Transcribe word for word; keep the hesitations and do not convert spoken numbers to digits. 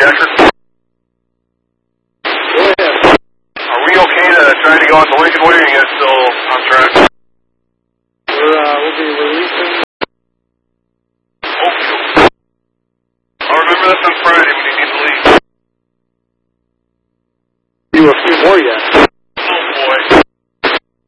Jacker? Yeah. Are we okay to try to go on to Lincoln Way, or are you guys still on track? We're, uh, we'll be releasing. Oh, I'll remember this on Friday when you need to leave. Do a few more yet.